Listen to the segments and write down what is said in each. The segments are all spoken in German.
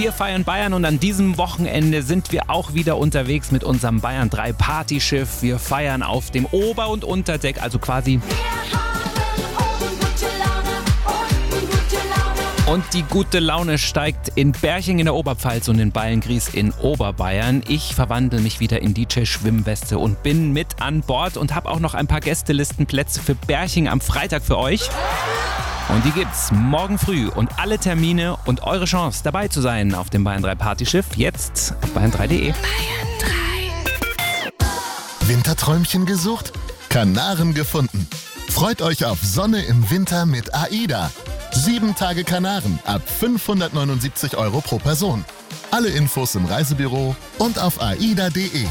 Wir feiern Bayern und an diesem Wochenende sind wir auch wieder unterwegs mit unserem Bayern 3 Partyschiff. Wir feiern auf dem Ober- und Unterdeck, also quasi. Und die gute Laune steigt in Berching in der Oberpfalz und in Beilngries in Oberbayern. Ich verwandle mich wieder in DJ-Schwimmweste und bin mit an Bord und habe auch noch ein paar Gästelistenplätze für Berching am Freitag für euch. Und die gibt's morgen früh und alle Termine und eure Chance dabei zu sein auf dem Bayern 3 Partyschiff jetzt auf bayern3.de. Bayern 3. Winterträumchen gesucht? Kanaren gefunden. Freut euch auf Sonne im Winter mit AIDA. 7 Tage Kanaren ab 579 € pro Person. Alle Infos im Reisebüro und auf aida.de.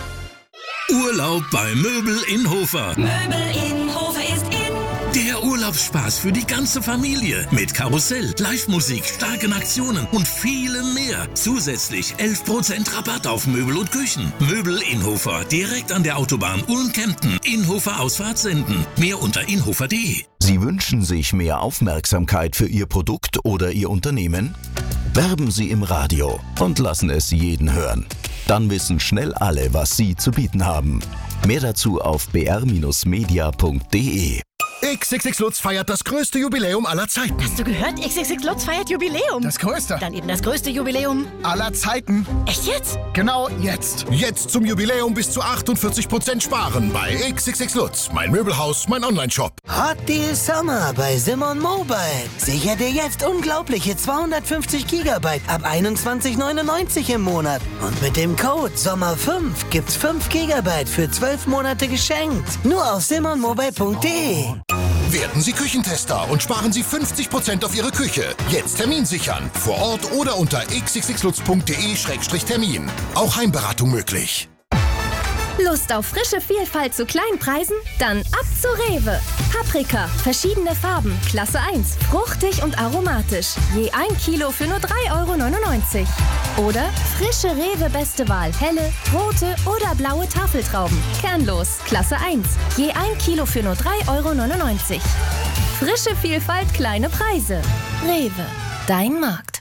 Urlaub bei Möbel in Hofer. Möbel in Hofer ist in. Der Urlaubsspaß für die ganze Familie. Mit Karussell, Live-Musik, starken Aktionen und vielem mehr. Zusätzlich 11% Rabatt auf Möbel und Küchen. Möbel in Hofer, direkt an der Autobahn Ulm-Kempten. Inhofer Ausfahrt senden. Mehr unter inhofer.de. Sie wünschen sich mehr Aufmerksamkeit für Ihr Produkt oder Ihr Unternehmen? Werben Sie im Radio und lassen es jeden hören. Dann wissen schnell alle, was Sie zu bieten haben. Mehr dazu auf br-media.de. XXX Lutz feiert das größte Jubiläum aller Zeiten. Hast du gehört? XXX Lutz feiert Jubiläum. Das größte. Dann eben das größte Jubiläum Aller Zeiten. Echt jetzt? Genau jetzt. Jetzt zum Jubiläum bis zu 48% sparen bei XXX Lutz. Mein Möbelhaus, mein Onlineshop. Hot Deal Summer bei Simon Mobile. Sicher dir jetzt unglaubliche 250 GB ab 21,99 im Monat. Und mit dem Code SOMMER5 gibt's 5 GB für 12 Monate geschenkt. Nur auf simonmobile.de. Werden Sie Küchentester und sparen Sie 50% auf Ihre Küche. Jetzt Termin sichern. Vor Ort oder unter xxxlutz.de/termin. Auch Heimberatung möglich. Lust auf frische Vielfalt zu kleinen Preisen? Dann ab zu Rewe. Paprika, verschiedene Farben, Klasse 1, fruchtig und aromatisch. Je 1 Kilo für nur 3,99 €. Oder frische Rewe Beste Wahl, helle, rote oder blaue Tafeltrauben. Kernlos, Klasse 1. Je 1 Kilo für nur 3,99 €. Frische Vielfalt, kleine Preise. Rewe, dein Markt.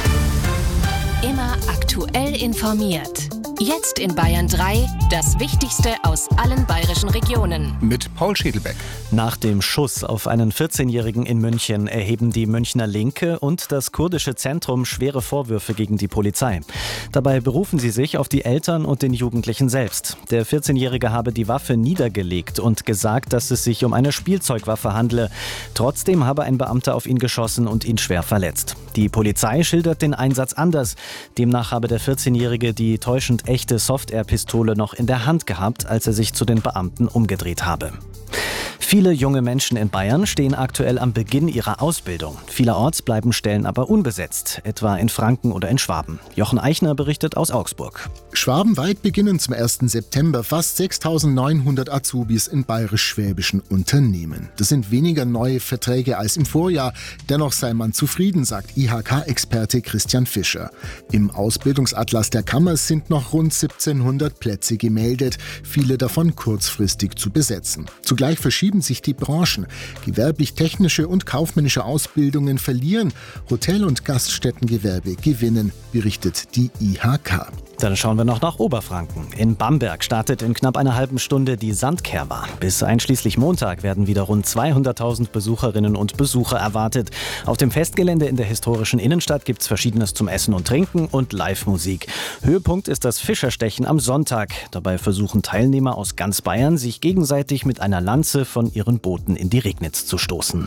Immer aktuell informiert. Jetzt in Bayern 3 das Wichtigste aus allen bayerischen Regionen. Mit Paul Schädelbeck. Nach dem Schuss auf einen 14-Jährigen in München erheben die Münchner Linke und das kurdische Zentrum schwere Vorwürfe gegen die Polizei. Dabei berufen sie sich auf die Eltern und den Jugendlichen selbst. Der 14-Jährige habe die Waffe niedergelegt und gesagt, dass es sich um eine Spielzeugwaffe handle. Trotzdem habe ein Beamter auf ihn geschossen und ihn schwer verletzt. Die Polizei schildert den Einsatz anders. Demnach habe der 14-Jährige die täuschend echte Soft-Air-Pistole noch in der Hand gehabt, als er sich zu den Beamten umgedreht habe. Viele junge Menschen in Bayern stehen aktuell am Beginn ihrer Ausbildung. Vielerorts bleiben Stellen aber unbesetzt, etwa in Franken oder in Schwaben. Jochen Eichner berichtet aus Augsburg. Schwabenweit beginnen zum 1. September fast 6.900 Azubis in bayerisch-schwäbischen Unternehmen. Das sind weniger neue Verträge als im Vorjahr. Dennoch sei man zufrieden, sagt IHK-Experte Christian Fischer. Im Ausbildungsatlas der Kammer sind noch rund 1700 Plätze gemeldet, viele davon kurzfristig zu besetzen. Zugleich verschieben sich die Branchen. Gewerblich-technische und kaufmännische Ausbildungen verlieren, Hotel- und Gaststättengewerbe gewinnen, berichtet die IHK. Dann schauen wir noch nach Oberfranken. In Bamberg startet in knapp einer halben Stunde die Sandkerwa. Bis einschließlich Montag werden wieder rund 200.000 Besucherinnen und Besucher erwartet. Auf dem Festgelände in der historischen Innenstadt gibt es Verschiedenes zum Essen und Trinken und Live-Musik. Höhepunkt ist das Fischerstechen am Sonntag. Dabei versuchen Teilnehmer aus ganz Bayern, sich gegenseitig mit einer Lanze von ihren Booten in die Regnitz zu stoßen.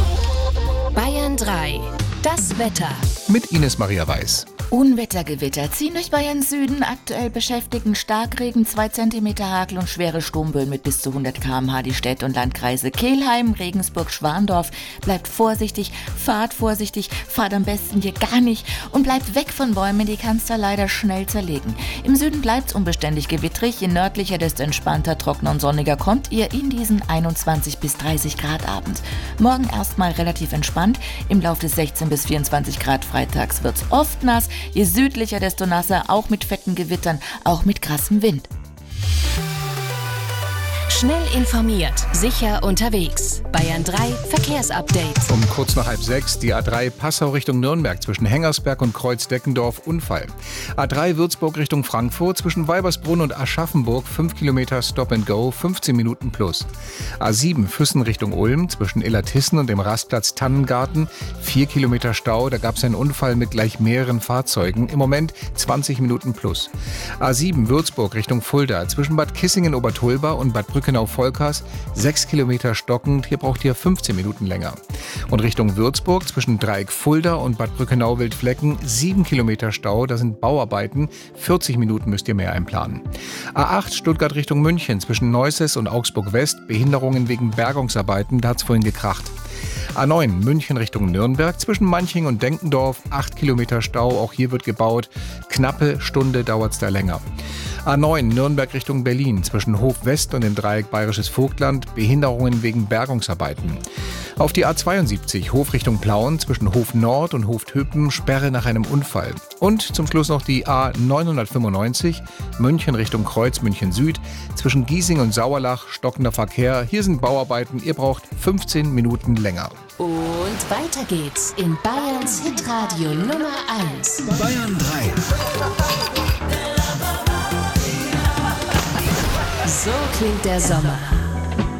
Bayern 3. Das Wetter. Mit Ines Maria Weiß. Unwettergewitter ziehen durch Bayerns Süden. Aktuell beschäftigen Starkregen, 2 cm Hagel und schwere Sturmböen mit bis zu 100 km/h die Städte und Landkreise Kelheim, Regensburg, Schwandorf. Bleibt vorsichtig, fahrt am besten hier gar nicht und bleibt weg von Bäumen, die kannst du leider schnell zerlegen. Im Süden bleibt's unbeständig gewittrig, je nördlicher, desto entspannter, trockener und sonniger kommt ihr in diesen 21 bis 30 Grad Abend. Morgen erstmal relativ entspannt, im Laufe des 16 bis 24 Grad freitags wird's oft nass. Je südlicher, desto nasser, auch mit fetten Gewittern, auch mit krassem Wind. Schnell informiert, sicher unterwegs. Bayern 3 Verkehrsupdate. Um kurz nach 5:30 die A3 Passau Richtung Nürnberg zwischen Hengersberg und Kreuzdeckendorf Unfall. A3 Würzburg Richtung Frankfurt zwischen Weibersbrunn und Aschaffenburg 5 Kilometer Stop and Go, 15 Minuten plus. A7 Füssen Richtung Ulm zwischen Illertissen und dem Rastplatz Tannengarten 4 Kilometer Stau. Da gab es einen Unfall mit gleich mehreren Fahrzeugen. Im Moment 20 Minuten plus. A7 Würzburg Richtung Fulda zwischen Bad Kissingen-Obertulba und Bad Brückenau-Volkers 6 Kilometer stockend. Hier braucht ihr 15 Minuten länger. Und Richtung Würzburg zwischen Dreieck Fulda und Bad Brückenau-Wildflecken 7 Kilometer Stau. Da sind Bauarbeiten. 40 Minuten müsst ihr mehr einplanen. A8 Stuttgart Richtung München zwischen Neuses und Augsburg West. Behinderungen wegen Bergungsarbeiten. Da hat es vorhin gekracht. A9 München Richtung Nürnberg zwischen Manching und Denkendorf 8 Kilometer Stau. Auch hier wird gebaut. Knappe Stunde dauert es da länger. A9 Nürnberg Richtung Berlin zwischen Hof West und dem Dreieck Bayerisches Vogtland. Behinderungen wegen Bergungsarbeiten. Auf die A72 Hof Richtung Plauen zwischen Hof Nord und Hof Töpen Sperre nach einem Unfall. Und zum Schluss noch die A995 München Richtung Kreuz München Süd zwischen Giesing und Sauerlach stockender Verkehr. Hier sind Bauarbeiten. Ihr braucht 15 Minuten länger. Und weiter geht's in Bayerns Hitradio Nummer 1. Bayern 3. So klingt der Sommer.